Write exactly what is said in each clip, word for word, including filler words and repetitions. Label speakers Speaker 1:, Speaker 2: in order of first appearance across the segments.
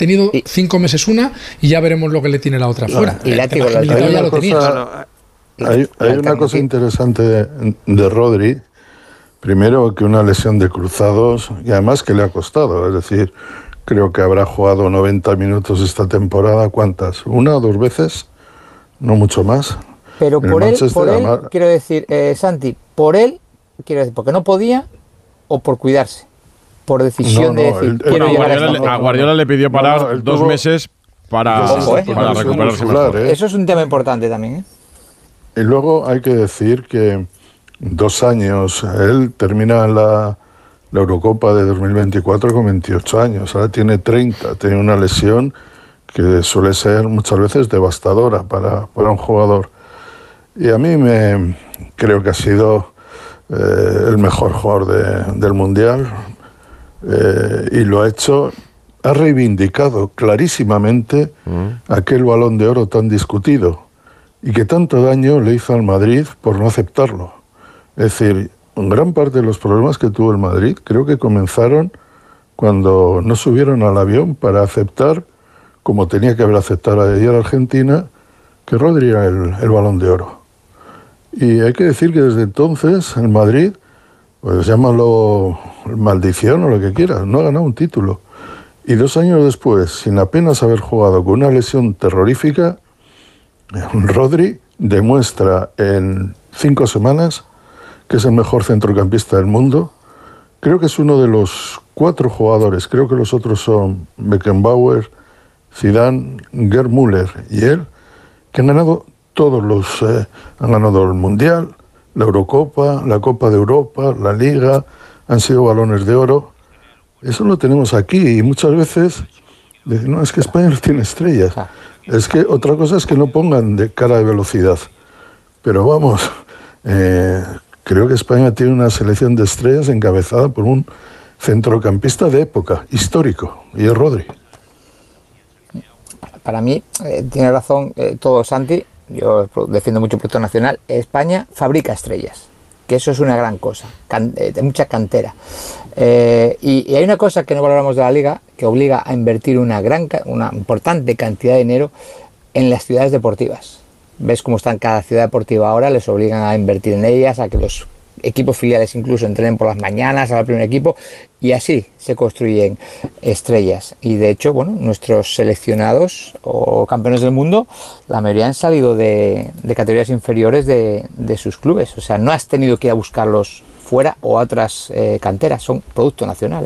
Speaker 1: tenido cinco meses una y ya veremos lo que le tiene la otra no, fuera.
Speaker 2: Y
Speaker 1: el
Speaker 2: látigo,
Speaker 1: tema
Speaker 2: la
Speaker 1: ya lo
Speaker 2: cosa,
Speaker 1: tenía.
Speaker 3: Hay, hay una cosa interesante de, de Rodri. Primero, que una lesión de cruzados, y además que le ha costado. Es decir, creo que habrá jugado noventa minutos esta temporada. ¿Cuántas? ¿Una o dos veces? No mucho más.
Speaker 2: Pero por él, por él además, quiero decir, eh, Santi, por él, quiero decir, porque no podía o por cuidarse. Por decisión no, no, de decir,
Speaker 4: el, quiero llegar a, Guardiola, a Guardiola le pidió parar no, no, dos tuvo, meses para,
Speaker 2: ojo, eh,
Speaker 4: para recuperarse mejor.
Speaker 2: Eh. Eso es un tema importante también. ¿eh?
Speaker 3: Y luego hay que decir que dos años, él termina la, la Eurocopa de dos mil veinticuatro con veintiocho años, ahora tiene treinta, tiene una lesión que suele ser muchas veces devastadora para, para un jugador. Y a mí me creo que ha sido eh, el mejor jugador de, del Mundial eh, y lo ha hecho, ha reivindicado clarísimamente mm. aquel Balón de Oro tan discutido y que tanto daño le hizo al Madrid por no aceptarlo. Es decir, gran parte de los problemas que tuvo el Madrid creo que comenzaron cuando no subieron al avión para aceptar, como tenía que haber aceptado ayer Argentina, que Rodri era el, el Balón de Oro. Y hay que decir que desde entonces el Madrid, pues llámalo maldición o lo que quieras, no ha ganado un título. Y dos años después, sin apenas haber jugado con una lesión terrorífica, Rodri demuestra en cinco semanas que es el mejor centrocampista del mundo. Creo que es uno de los cuatro jugadores, creo que los otros son Beckenbauer, Zidane, Gerd Müller y él, que han ganado todos los... Eh, han ganado el Mundial, la Eurocopa, la Copa de Europa, la Liga, han sido balones de oro. Eso lo tenemos aquí y muchas veces dicen, no, es que España no tiene estrellas. Es que otra cosa es que no pongan de cara de velocidad. Pero vamos, eh, creo que España tiene una selección de estrellas encabezada por un centrocampista de época, histórico, y es Rodri.
Speaker 2: Para mí, eh, tiene razón eh, todo Santi, yo defiendo mucho el proyecto nacional. España fabrica estrellas, que eso es una gran cosa, can, eh, de mucha cantera. Eh, y, y hay una cosa que no valoramos de la Liga, que obliga a invertir una, gran, una importante cantidad de dinero en las ciudades deportivas. Ves cómo están cada ciudad deportiva ahora, les obligan a invertir en ellas, a que los equipos filiales incluso entrenen por las mañanas al primer equipo, y así se construyen estrellas. Y de hecho, bueno, nuestros seleccionados o campeones del mundo, la mayoría han salido de, de categorías inferiores de, de sus clubes. O sea, no has tenido que ir a buscarlos fuera o a otras eh, canteras, son producto nacional. ¿eh?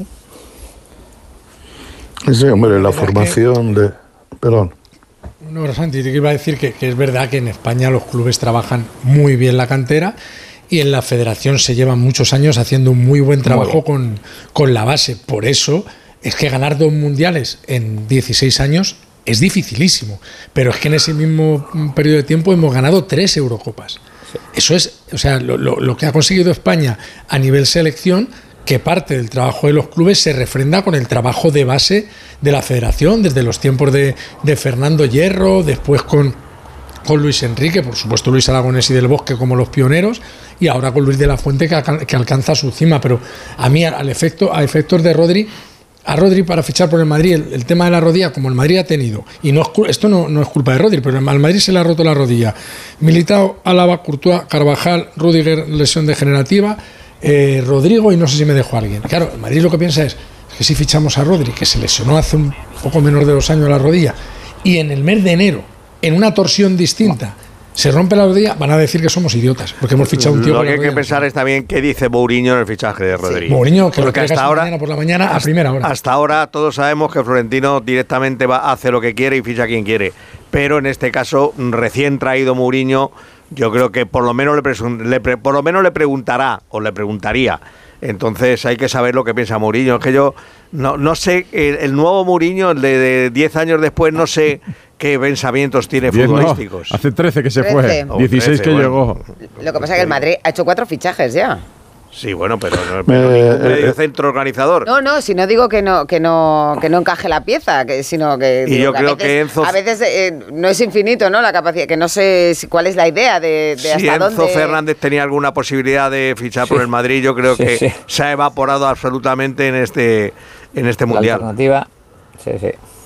Speaker 3: Sí, hombre, la formación que... de... Perdón.
Speaker 1: No, Santi, te iba a decir que, que es verdad que en España los clubes trabajan muy bien la cantera y en la federación se llevan muchos años haciendo un muy buen trabajo con, con la base. Por eso es que ganar dos mundiales en dieciséis años es dificilísimo. Pero es que en ese mismo periodo de tiempo hemos ganado tres Eurocopas. Eso es, o sea, lo, lo, lo que ha conseguido España a nivel selección, que parte del trabajo de los clubes se refrenda con el trabajo de base de la federación, desde los tiempos de, de Fernando Hierro, después con, con Luis Enrique, por supuesto Luis Aragonés y del Bosque como los pioneros, y ahora con Luis de la Fuente que, que alcanza su cima. Pero a mí, al efecto, a efectos de Rodri, a Rodri para fichar por el Madrid, el, el tema de la rodilla, como el Madrid ha tenido, y no es, esto no, no es culpa de Rodri, pero al Madrid se le ha roto la rodilla. Militao, Álava, Courtois, Carvajal, Rüdiger, lesión degenerativa, eh, Rodrigo, y no sé si me dejo a alguien. Claro, el Madrid lo que piensa es que si fichamos a Rodri, que se lesionó hace un poco menos de dos años la rodilla, y en el mes de enero, en una torsión distinta, se rompe la rodilla, van a decir que somos idiotas, porque hemos fichado un tío.
Speaker 5: Lo que hay que pensar es también qué dice Mourinho en el fichaje de Rodri.
Speaker 1: Sí, Mourinho, que
Speaker 5: porque
Speaker 1: lo
Speaker 5: hasta ahora,
Speaker 1: mañana por la mañana a
Speaker 5: hasta,
Speaker 1: primera hora.
Speaker 5: Hasta ahora todos sabemos que Florentino directamente va a hacer lo que quiere y ficha a quien quiere. Pero en este caso, recién traído Mourinho, yo creo que por lo menos le, presun- le pre- por lo menos le preguntará o le preguntaría. Entonces hay que saber lo que piensa Mourinho. Es que yo no, no sé, el, el nuevo Mourinho, el de diez años después, no sé qué pensamientos tiene futbolísticos.
Speaker 4: No, hace trece que se
Speaker 6: trece.
Speaker 4: fue, dieciséis que
Speaker 5: bueno.
Speaker 4: llegó.
Speaker 6: Lo que pasa es que el Madrid ha hecho cuatro fichajes ya.
Speaker 5: Sí, bueno, pero no pero eh, ningún medio centro organizador.
Speaker 6: No, no, si no digo que no que no que no encaje la pieza, que sino que
Speaker 5: y
Speaker 6: digo,
Speaker 5: yo
Speaker 6: que
Speaker 5: creo
Speaker 6: a veces,
Speaker 5: que Enzo
Speaker 6: a veces eh, no es infinito, ¿no? La capacidad, que no sé si, cuál es la idea de, de
Speaker 5: si
Speaker 6: hasta
Speaker 5: Enzo
Speaker 6: dónde.
Speaker 5: Fernández tenía alguna posibilidad de fichar sí. por el Madrid, yo creo sí, que sí. se ha evaporado absolutamente en este en este
Speaker 2: la
Speaker 5: mundial.
Speaker 2: Alternativa, sí, sí.